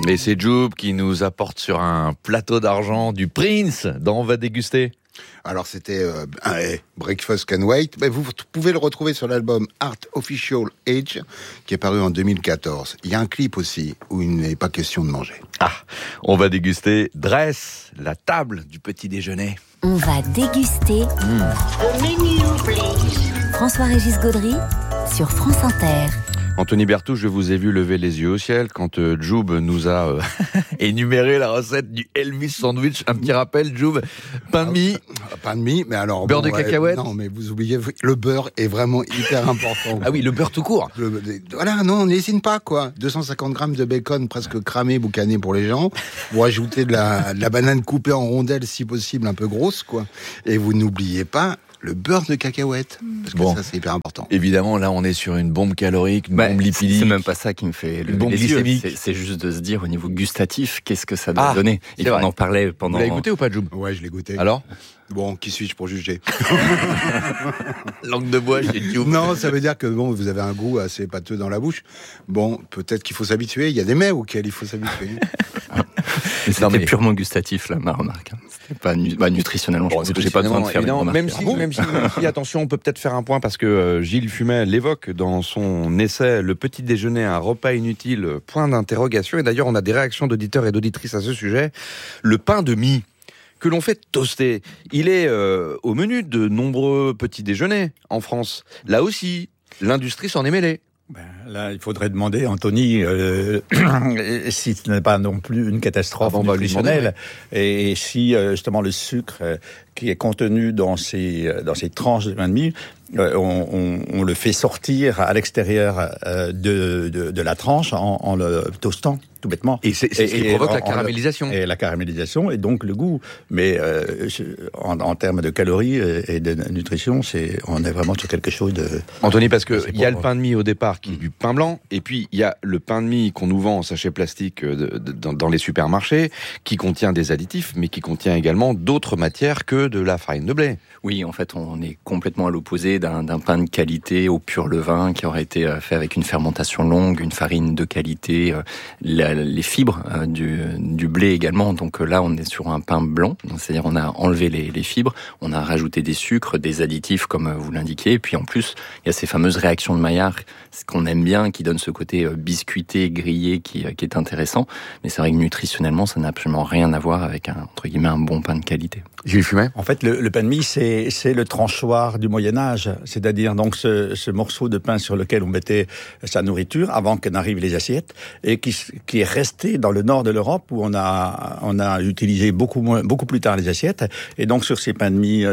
Et c'est Joub qui nous apporte sur un plateau d'argent du Prince dont on va déguster. Alors c'était Breakfast Can Wait. Mais vous pouvez le retrouver sur l'album Art Official Age qui est paru en 2014. Il y a un clip aussi où il n'est pas question de manger. On va déguster Dresse, la table du petit déjeuner. On va déguster François-Régis Gaudry sur France Inter. Anthony Berthoud, je vous ai vu lever les yeux au ciel quand Joub nous a énuméré la recette du Elvis sandwich. Un petit rappel, Joub, pain de mie. Pain de mie, mais alors... Beurre de cacahuète. Non, mais vous oubliez, le beurre est vraiment hyper important. Ah oui, le beurre tout court. Voilà, non, n'hésite pas, quoi. 250 grammes de bacon presque cramé, boucané pour les gens. Vous rajoutez de la banane coupée en rondelles, si possible, un peu grosse, quoi. Et vous n'oubliez pas le beurre de cacahuète, parce que ça, c'est hyper important. Évidemment, là, on est sur une bombe calorique, une bombe lipidique. C'est même pas ça qui me fait le bombe glycémique. C'est juste de se dire, au niveau gustatif, qu'est-ce que ça doit donner. Et on en parlait pendant... Vous l'avez goûté ou pas, Joub ? Ouais, je l'ai goûté. Alors ? Bon, qui suis-je pour juger ? Langue de bois chez Joub. Non, ça veut dire que bon, vous avez un goût assez pâteux dans la bouche. Bon, peut-être qu'il faut s'habituer. Il y a des mets auxquels il faut s'habituer. C'était purement gustatif, là, ma remarque. C'était pas nutritionnellement. Je pense que j'ai pas besoin de faire une remarque. Même si, attention, on peut peut-être faire un point parce que Gilles Fumet l'évoque dans son essai Le petit déjeuner, un repas inutile, point d'interrogation. Et d'ailleurs, on a des réactions d'auditeurs et d'auditrices à ce sujet. Le pain de mie que l'on fait toaster, il est au menu de nombreux petits déjeuners en France. Là aussi, l'industrie s'en est mêlée. Là, il faudrait demander, Anthony, si ce n'est pas non plus une catastrophe nutritionnelle, et si justement le sucre qui est contenu dans ces tranches de pain de mie, on le fait sortir à l'extérieur de la tranche en le toastant, tout bêtement. Et c'est ce qui provoque la caramélisation. Et la caramélisation et donc le goût. Mais en termes de calories et de nutrition, on est vraiment sur quelque chose de... Anthony, parce qu'il y a le pain de mie au départ qui est du pain blanc, et puis il y a le pain de mie qu'on nous vend en sachet plastique dans les supermarchés, qui contient des additifs, mais qui contient également d'autres matières que de la farine de blé. Oui, en fait, on est complètement à l'opposé d'un pain de qualité au pur levain qui aurait été fait avec une fermentation longue, une farine de qualité, les fibres du blé également. Donc là, on est sur un pain blanc, c'est-à-dire on a enlevé les fibres, on a rajouté des sucres, des additifs comme vous l'indiquiez, et puis en plus, il y a ces fameuses réactions de Maillard, ce qu'on aime bien, qui donne ce côté biscuité, grillé, qui est intéressant. Mais c'est vrai que nutritionnellement, ça n'a absolument rien à voir avec entre guillemets un bon pain de qualité. Gilles Fumet ? En fait, le pain de mie, c'est le tranchoir du Moyen-Âge, c'est-à-dire donc ce morceau de pain sur lequel on mettait sa nourriture avant qu'en arrivent les assiettes, et qui est resté dans le nord de l'Europe où on a utilisé beaucoup plus tard les assiettes, et donc sur ces pains de mie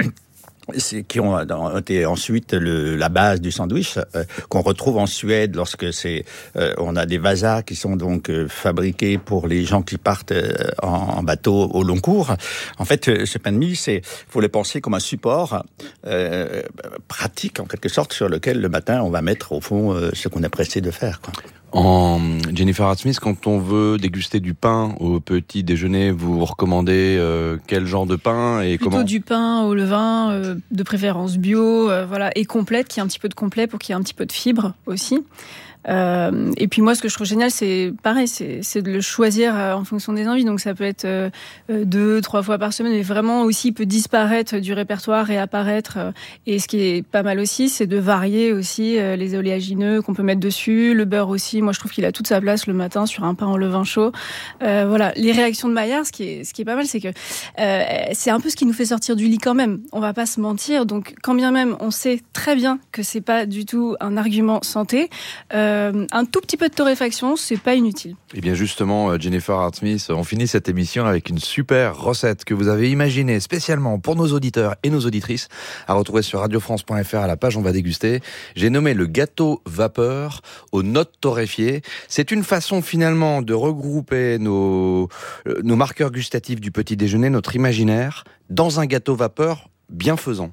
qui ont été ensuite la base du sandwich qu'on retrouve en Suède lorsque on a des vasas qui sont donc fabriqués pour les gens qui partent en bateau au long cours. En fait, ce pain de mie, faut le penser comme un support pratique en quelque sorte sur lequel le matin on va mettre au fond ce qu'on a pressé de faire, quoi. Jennifer Hart-Smith, quand on veut déguster du pain au petit déjeuner, vous recommandez quel genre de pain et Plutôt comment ? Du pain au levain, de préférence bio, et complète, qui a un petit peu de complet pour qu'il y ait un petit peu de fibres aussi. Et puis moi, ce que je trouve génial, c'est pareil, c'est de le choisir en fonction des envies. Donc ça peut être 2-3 fois par semaine, mais vraiment aussi il peut disparaître du répertoire et apparaître. Et ce qui est pas mal aussi, c'est de varier aussi les oléagineux qu'on peut mettre dessus, le beurre aussi. Moi, je trouve qu'il a toute sa place le matin sur un pain au levain chaud. Voilà, les réactions de Maillard, ce qui est pas mal, c'est que c'est un peu ce qui nous fait sortir du lit quand même. On va pas se mentir. Donc quand bien même on sait très bien que c'est pas du tout un argument santé. Un tout petit peu de torréfaction, c'est pas inutile. Et bien justement, Jennifer Hart-Smith, on finit cette émission avec une super recette que vous avez imaginée spécialement pour nos auditeurs et nos auditrices, à retrouver sur radiofrance.fr à la page On va déguster. J'ai nommé le gâteau vapeur aux notes torréfiées. C'est une façon finalement de regrouper nos marqueurs gustatifs du petit déjeuner, notre imaginaire, dans un gâteau vapeur bienfaisant.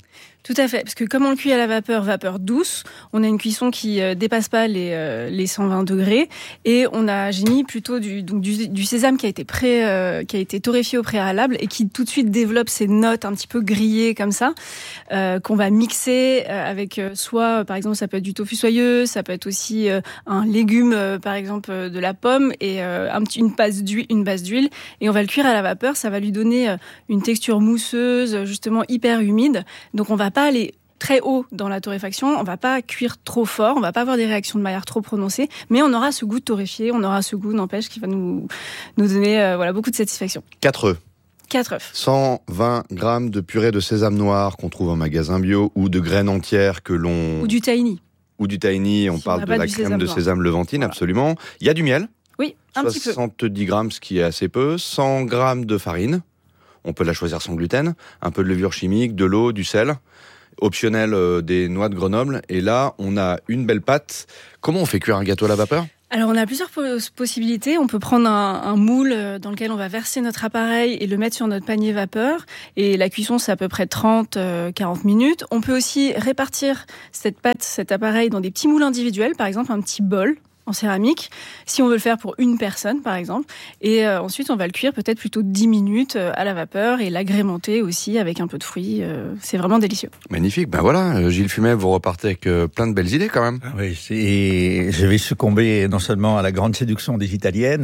Tout à fait, parce que comme on le cuit à la vapeur douce, on a une cuisson qui dépasse pas les 120 degrés, et j'ai mis plutôt du sésame qui a été torréfié au préalable et qui tout de suite développe ces notes un petit peu grillées comme ça, qu'on va mixer avec soit, par exemple, ça peut être du tofu soyeux, ça peut être aussi un légume, par exemple, de la pomme, et une base d'huile, et on va le cuire à la vapeur. Ça va lui donner une texture mousseuse, justement hyper humide. Donc on va pas aller très haut dans la torréfaction, on va pas cuire trop fort, on va pas avoir des réactions de Maillard trop prononcées, mais on aura ce goût de torréfié, on aura ce goût, n'empêche, qui va nous donner beaucoup de satisfaction. 4 œufs. 4 œufs. 120 grammes de purée de sésame noir qu'on trouve en magasin bio, ou de graines entières que l'on... Ou du tahini. Ou du tahini, on parle de la crème de sésame levantine, voilà. Absolument. Il y a du miel. Oui, un petit peu. 70 grammes, ce qui est assez peu. 100 grammes de farine. On peut la choisir sans gluten. Un peu de levure chimique, de l'eau, du sel. Optionnel, des noix de Grenoble. Et là, on a une belle pâte. Comment on fait cuire un gâteau à la vapeur ? Alors, on a plusieurs possibilités. On peut prendre un moule dans lequel on va verser notre appareil et le mettre sur notre panier vapeur. Et la cuisson, c'est à peu près 30-40 minutes. On peut aussi répartir cette pâte, cet appareil, dans des petits moules individuels. Par exemple, un petit bol en céramique, si on veut le faire pour une personne, par exemple. Et ensuite, on va le cuire peut-être plutôt 10 minutes à la vapeur et l'agrémenter aussi avec un peu de fruits. C'est vraiment délicieux. Magnifique. Ben voilà, Gilles Fumet, vous repartez avec plein de belles idées quand même. Oui, je vais succomber non seulement à la grande séduction des Italiennes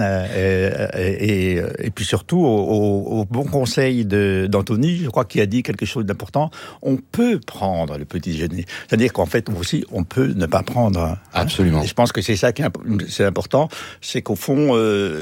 et puis surtout au bon conseil d'Anthony, je crois qu'il a dit quelque chose d'important. On peut prendre le petit déjeuner. C'est-à-dire qu'en fait, aussi, on peut ne pas prendre. Absolument. Et je pense que c'est ça qui c'est important, c'est qu'au fond,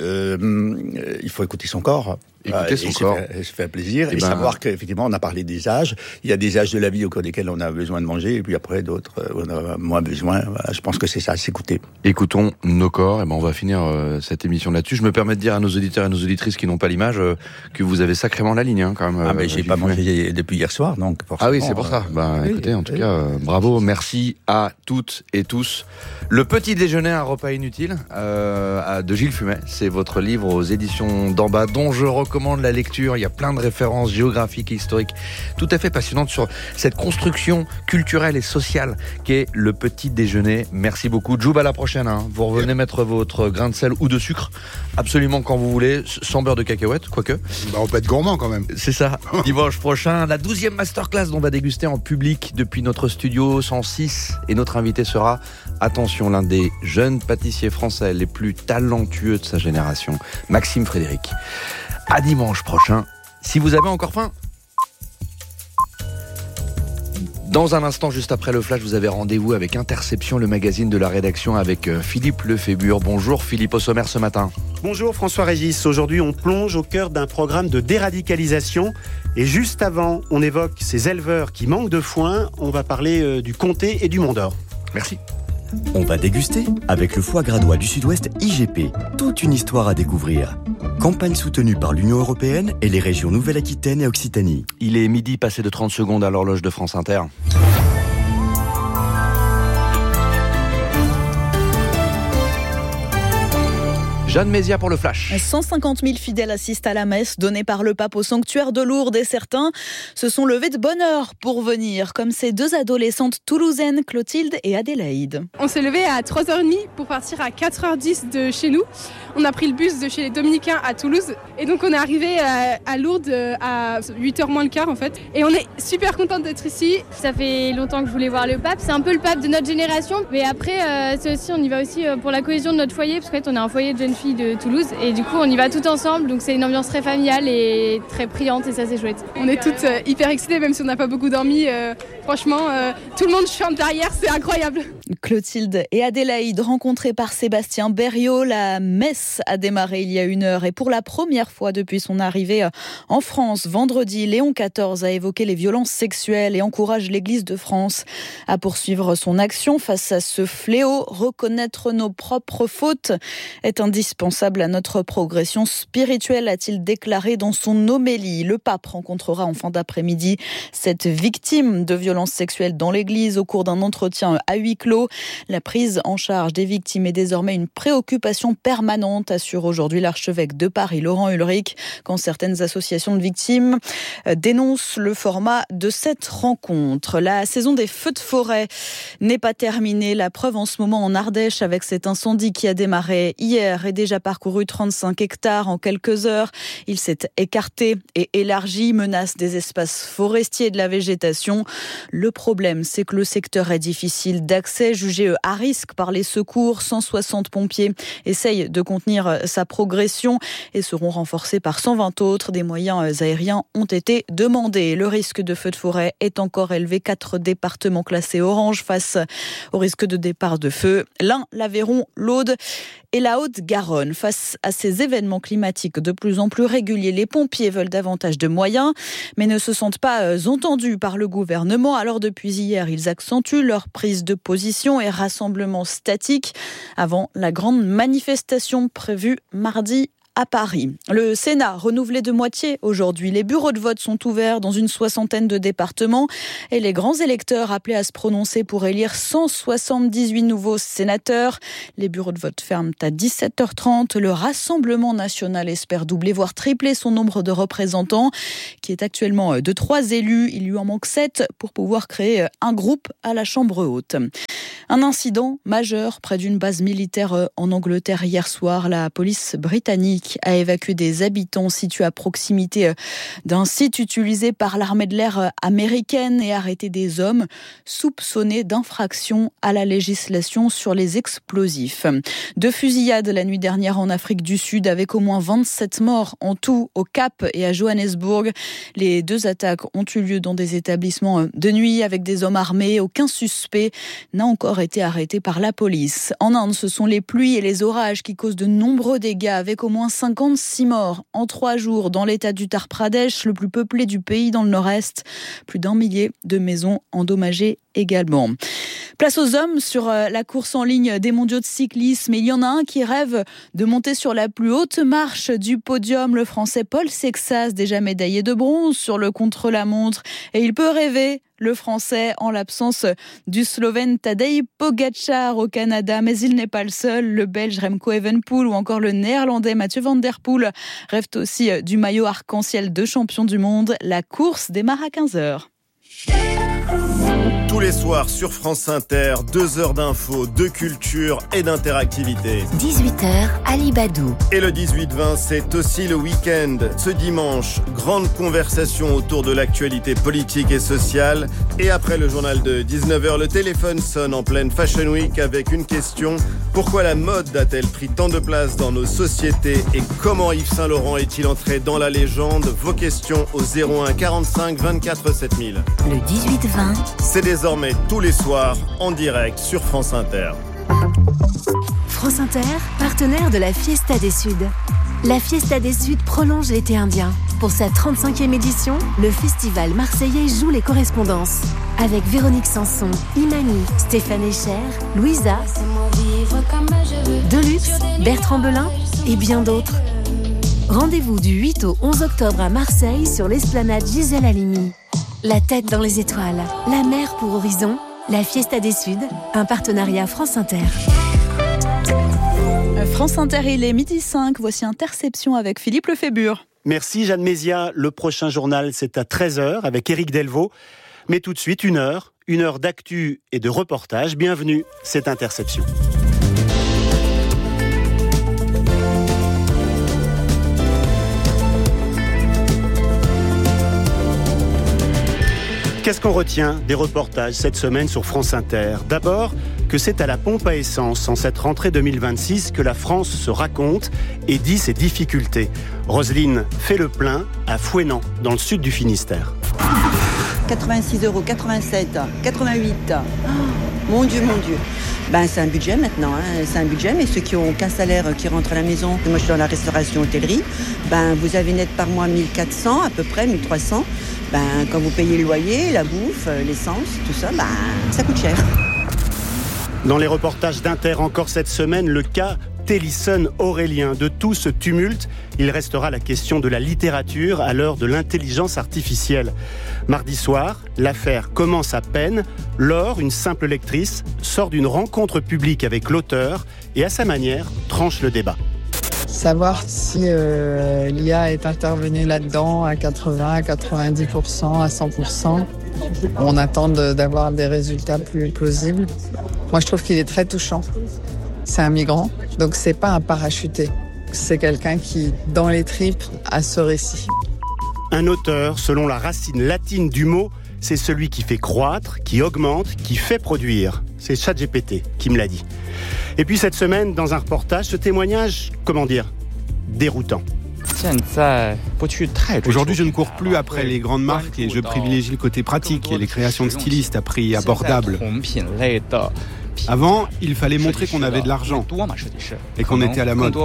il faut écouter son corps. Écouter son corps. Se faire plaisir et savoir qu'effectivement, on a parlé des âges. Il y a des âges de la vie au cours desquels on a besoin de manger, et puis après d'autres, on a moins besoin. Voilà, je pense que c'est ça, s'écouter. Écoutons nos corps. Et on va finir cette émission là-dessus. Je me permets de dire à nos auditeurs et nos auditrices qui n'ont pas l'image que vous avez sacrément la ligne, quand même. Mais j'ai pas mangé depuis hier soir, donc forcément. Ah oui, c'est pour ça. Écoutez, en tout cas, bravo, merci à toutes et tous. Le petit déjeuner, un repas inutile, de Gilles Fumet. C'est votre livre aux éditions d'en bas, dont je recommande la lecture. Il y a plein de références géographiques et historiques tout à fait passionnantes sur cette construction culturelle et sociale qu'est le petit déjeuner. Merci beaucoup. Djoub, à la prochaine. Vous revenez mettre votre grain de sel ou de sucre absolument quand vous voulez, sans beurre de cacahuète, quoique. On peut être gourmand quand même. C'est ça. Dimanche prochain, la 12e masterclass dont on va déguster en public depuis notre studio 106. Et notre invité sera, attention, l'un des jeunes pâtissiers français les plus talentueux de sa génération, Maxime Frédéric. À dimanche prochain, si vous avez encore faim. Dans un instant, juste après le flash, vous avez rendez-vous avec Interception, le magazine de la rédaction, avec Philippe Lefébure. Bonjour Philippe, au sommaire ce matin. Bonjour François-Régis. Aujourd'hui, on plonge au cœur d'un programme de déradicalisation. Et juste avant, on évoque ces éleveurs qui manquent de foin. On va parler du comté et du Mont d'Or. Merci. On va déguster avec le foie gradois du Sud-Ouest IGP. Toute une histoire à découvrir. Campagne soutenue par l'Union européenne et les régions Nouvelle-Aquitaine et Occitanie. Il est midi passé de 30 secondes à l'horloge de France Inter. Jeanne Mézia pour le flash. 150 000 fidèles assistent à la messe donnée par le pape au sanctuaire de Lourdes et certains se sont levés de bonne heure pour venir, comme ces deux adolescentes toulousaines, Clotilde et Adélaïde. On s'est levés à 3h30 pour partir à 4h10 de chez nous. On a pris le bus de chez les Dominicains à Toulouse et donc on est arrivé à Lourdes à 8h moins le quart en fait. Et on est super contente d'être ici. Ça fait longtemps que je voulais voir le pape. C'est un peu le pape de notre génération, mais après c'est aussi, on y va aussi pour la cohésion de notre foyer, parce qu'en fait on est un foyer de jeunes filles de Toulouse et du coup on y va tout ensemble, donc c'est une ambiance très familiale et très priante et ça c'est chouette. On est toutes hyper excitées même si on n'a pas beaucoup dormi. Franchement, tout le monde chante derrière, c'est incroyable. Clotilde et Adélaïde rencontrées par Sébastien Berriot. La messe a démarré il y a 1 heure et pour la première fois depuis son arrivée en France vendredi, Léon XIV a évoqué les violences sexuelles et encourage l'Église de France à poursuivre son action face à ce fléau. Reconnaître nos propres fautes est indispensable à notre progression spirituelle, a-t-il déclaré dans son homélie. Le pape rencontrera en fin d'après-midi cette victime de violences sexuelles dans l'Église au cours d'un entretien à huis clos. clos. La prise en charge des victimes est désormais une préoccupation permanente, assure aujourd'hui l'archevêque de Paris, Laurent Ulrich, quand certaines associations de victimes dénoncent le format de cette rencontre. La saison des feux de forêt n'est pas terminée. La preuve en ce moment en Ardèche avec cet incendie qui a démarré hier et déjà parcouru 35 hectares en quelques heures. Il s'est écarté et élargi, menace des espaces forestiers et de la végétation. Le problème, c'est que le secteur est difficile d'accès, jugé à risque par les secours. 160 pompiers essayent de contenir sa progression et seront renforcés par 120 autres. Des moyens aériens ont été demandés. Le risque de feu de forêt est encore élevé. 4 départements classés orange face au risque de départ de feu. L'Ain, l'Aveyron, l'Aude et la Haute-Garonne. Face à ces événements climatiques de plus en plus réguliers, les pompiers veulent davantage de moyens, mais ne se sentent pas entendus par le gouvernement. Alors depuis hier, ils accentuent leur prise de position et rassemblement statique avant la grande manifestation prévue mardi à Paris. Le Sénat renouvelé de moitié aujourd'hui. Les bureaux de vote sont ouverts dans une 60aine de départements et les grands électeurs appelés à se prononcer pour élire 178 nouveaux sénateurs. Les bureaux de vote ferment à 17h30. Le Rassemblement national espère doubler, voire tripler son nombre de représentants, qui est actuellement de 3 élus. Il lui en manque 7 pour pouvoir créer un groupe à la Chambre haute. Un incident majeur près d'une base militaire en Angleterre hier soir. La police britannique a évacué des habitants situés à proximité d'un site utilisé par l'armée de l'air américaine et arrêté des hommes soupçonnés d'infraction à la législation sur les explosifs. 2 fusillades la nuit dernière en Afrique du Sud avec au moins 27 morts en tout au Cap et à Johannesburg. Les 2 attaques ont eu lieu dans des établissements de nuit avec des hommes armés. Aucun suspect n'a encore été arrêté par la police. En Inde, ce sont les pluies et les orages qui causent de nombreux dégâts avec au moins 56 morts en 3 jours dans l'état d'Uttar Pradesh, le plus peuplé du pays dans le nord-est. Plus d'1 millier de maisons endommagées également. Place aux hommes sur la course en ligne des mondiaux de cyclisme. Il y en a un qui rêve de monter sur la plus haute marche du podium. Le Français Paul Sexas, déjà médaillé de bronze sur le contre-la-montre. Et il peut rêver, le Français, en l'absence du Slovène Tadej Pogačar au Canada. Mais il n'est pas le seul. Le Belge Remco Evenepoel ou encore le Néerlandais Mathieu van der Poel rêvent aussi du maillot arc-en-ciel de champion du monde. La course démarre à 15h. Tous les soirs sur France Inter, 2 heures d'infos, de culture et d'interactivité. 18h, Ali Badou. Et le 18-20, c'est aussi le week-end. Ce dimanche, grande conversation autour de l'actualité politique et sociale. Et après le journal de 19h, le téléphone sonne en pleine Fashion Week avec une question. Pourquoi la mode a-t-elle pris tant de place dans nos sociétés et comment Yves Saint Laurent est-il entré dans la légende? Vos questions au 01 45 24 7000. Le 18-20. C'est désormais tous les soirs en direct sur France Inter. France Inter, partenaire de la Fiesta des Suds. La Fiesta des Suds prolonge l'été indien. Pour sa 35e édition, le festival marseillais joue les correspondances. Avec Véronique Sanson, Imani, Stéphane Echer, Louisa, Deluxe, Bertrand Belin et bien d'autres. Rendez-vous du 8 au 11 octobre à Marseille sur l'esplanade Gisèle Halimi. La tête dans les étoiles, la mer pour horizon, la Fiesta des Suds, un partenariat France Inter. France Inter, il est 12h05. Voici Interception avec Philippe Lefébure. Merci Jeanne Mézia. Le prochain journal, c'est à 13h avec Éric Delvaux. Mais tout de suite, 1 heure d'actu et de reportage. Bienvenue, c'est Interception. Qu'est-ce qu'on retient des reportages cette semaine sur France Inter? D'abord, que c'est à la pompe à essence en cette rentrée 2026 que la France se raconte et dit ses difficultés. Roselyne fait le plein à Fouesnant, dans le sud du Finistère. 86 €, 87, 88. Oh, mon Dieu. C'est un budget maintenant, c'est un budget, mais ceux qui ont qu'un salaire qui rentre à la maison, moi je suis dans la restauration hôtellerie, vous avez net par mois 1400 à peu près, 1300. Quand vous payez le loyer, la bouffe, l'essence, tout ça, ça coûte cher. Dans les reportages d'Inter encore cette semaine, le cas Télisson-Aurélien. De tout ce tumulte, il restera la question de la littérature à l'heure de l'intelligence artificielle. Mardi soir, l'affaire commence à peine. Laure, une simple lectrice, sort d'une rencontre publique avec l'auteur et à sa manière tranche le débat. Savoir si l'IA est intervenue là-dedans à 80, à 90%, à 100%. On attend d'avoir des résultats plus plausibles. Moi, je trouve qu'il est très touchant. C'est un migrant, donc c'est pas un parachuté. C'est quelqu'un qui, dans les tripes, a ce récit. Un auteur, selon la racine latine du mot, c'est celui qui fait croître, qui augmente, qui fait produire. C'est ChatGPT qui me l'a dit. Et puis cette semaine, dans un reportage, ce témoignage, déroutant. Aujourd'hui, je ne cours plus après les grandes marques et je privilégie le côté pratique et les créations de stylistes à prix abordable. Avant, il fallait montrer qu'on avait de l'argent et qu'on était à la mode.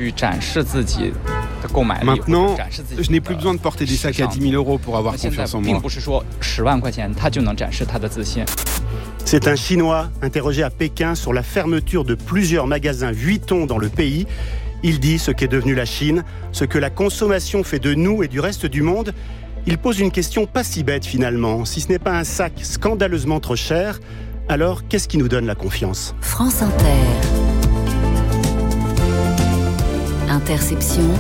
Maintenant, je n'ai plus besoin de porter des sacs à 10 000 € pour avoir confiance en moi. C'est un Chinois interrogé à Pékin sur la fermeture de plusieurs magasins Vuitton dans le pays. Il dit ce qu'est devenue la Chine, ce que la consommation fait de nous et du reste du monde. Il pose une question pas si bête finalement. Si ce n'est pas un sac scandaleusement trop cher, alors qu'est-ce qui nous donne la confiance ? France Inter. Interception.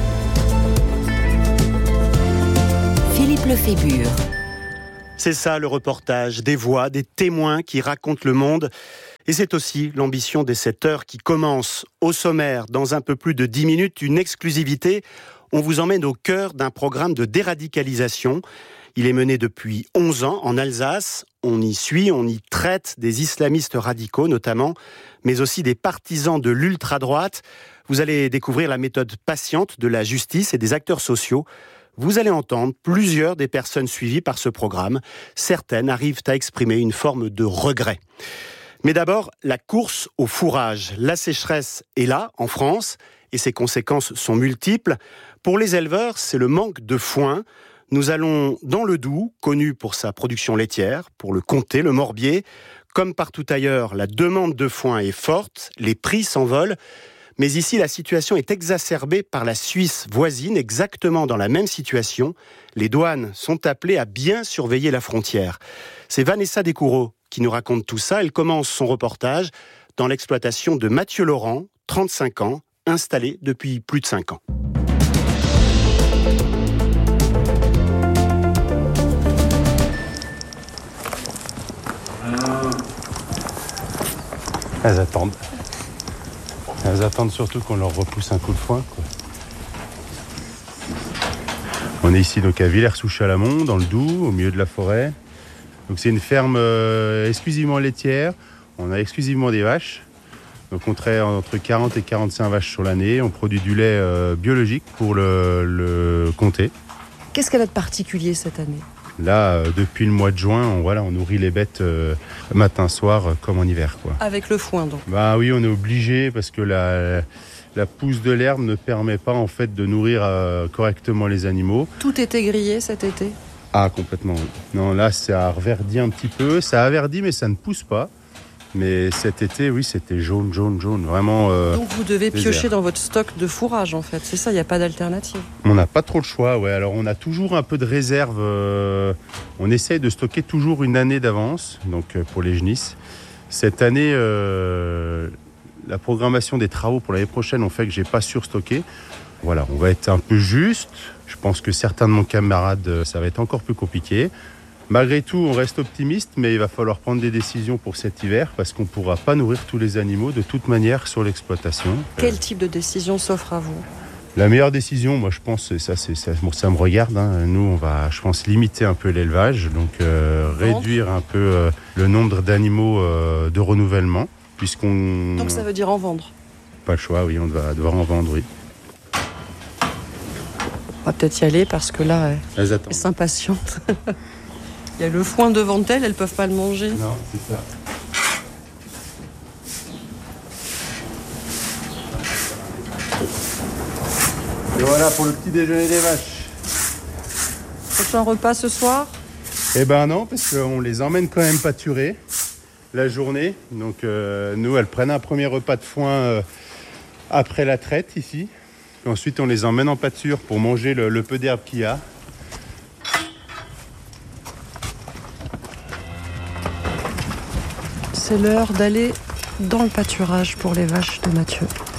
Philippe Lefébure. C'est ça le reportage, des voix, des témoins qui racontent le monde. Et c'est aussi l'ambition des 7 heures qui commence. Au sommaire, dans un peu plus de 10 minutes, une exclusivité. On vous emmène au cœur d'un programme de déradicalisation. Il est mené depuis 11 ans en Alsace. On y suit, on y traite des islamistes radicaux notamment, mais aussi des partisans de l'ultra-droite. Vous allez découvrir la méthode patiente de la justice et des acteurs sociaux. Vous allez entendre plusieurs des personnes suivies par ce programme. Certaines arrivent à exprimer une forme de regret. Mais d'abord, la course au fourrage. La sécheresse est là, en France, et ses conséquences sont multiples. Pour les éleveurs, c'est le manque de foin. Nous allons dans le Doubs, connu pour sa production laitière, pour le Comté, le Morbier. Comme partout ailleurs, la demande de foin est forte, les prix s'envolent. Mais ici, la situation est exacerbée par la Suisse voisine, exactement dans la même situation. Les douanes sont appelées à bien surveiller la frontière. C'est Vanessa Descoureaux qui nous raconte tout ça. Elle commence son reportage dans l'exploitation de Mathieu Laurent, 35 ans, installé depuis plus de 5 ans. Elles attendent. Elles attendent surtout qu'on leur repousse un coup de foin, quoi. On est ici donc à Villers-sous-Chalamont, dans le Doubs, au milieu de la forêt. Donc c'est une ferme exclusivement laitière. On a exclusivement des vaches. Donc on traite entre 40 et 45 vaches sur l'année. On produit du lait biologique pour le comté. Qu'est-ce qu'elle a de particulier cette année ? Là, depuis le mois de juin, on nourrit les bêtes matin, soir, comme en hiver, quoi. Avec le foin, donc ? Bah oui, on est obligé parce que la pousse de l'herbe ne permet pas en fait de nourrir correctement les animaux. Tout était grillé cet été ? Ah, complètement, oui. Non, là, ça a reverdi un petit peu. Ça a verdi, mais ça ne pousse pas. Mais cet été, oui, c'était jaune, vraiment. Donc vous devez piocher dans votre stock de fourrage, en fait. C'est ça, il n'y a pas d'alternative. On n'a pas trop le choix, ouais. Alors on a toujours un peu de réserve. On essaye de stocker toujours une année d'avance, donc pour les genisses. Cette année, la programmation des travaux pour l'année prochaine ont fait que j'ai pas surstocké. Voilà, on va être un peu juste. Je pense que certains de mes camarades, ça va être encore plus compliqué. Malgré tout, on reste optimiste, mais il va falloir prendre des décisions pour cet hiver parce qu'on ne pourra pas nourrir tous les animaux de toute manière sur l'exploitation. Quel type de décision s'offre à vous ? La meilleure décision, moi je pense, ça me regarde. Nous, on va, je pense, limiter un peu l'élevage, donc réduire un peu le nombre d'animaux de renouvellement, puisqu'on... Donc ça veut dire en vendre ? Pas le choix, oui, on va devoir en vendre, oui. On va peut-être y aller parce que là, elles s'impatientent. Il y a le foin devant elles, elles ne peuvent pas le manger. Non, c'est ça. Et voilà pour le petit déjeuner des vaches. Prochain repas ce soir ? Eh ben non, parce qu'on les emmène quand même pâturer la journée. Donc nous, elles prennent un premier repas de foin après la traite ici. Ensuite, on les emmène en pâture pour manger le peu d'herbe qu'il y a. C'est l'heure d'aller dans le pâturage pour les vaches de Mathieu.